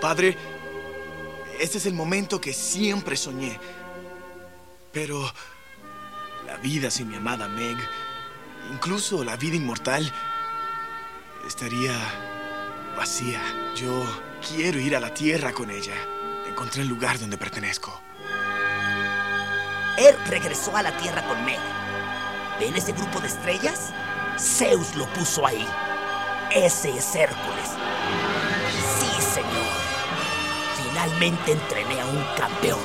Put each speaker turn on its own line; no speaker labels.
Padre, este es el momento que siempre soñé. Pero la vida sin mi amada Meg, incluso la vida inmortal, estaría vacía. Yo quiero ir a la Tierra con ella. Encontré el lugar donde pertenezco.
Él regresó a la Tierra con Meg. ¿Ven ese grupo de estrellas? Zeus lo puso ahí. Ese es Hércules. Sí, señor. Finalmente entrené a un campeón.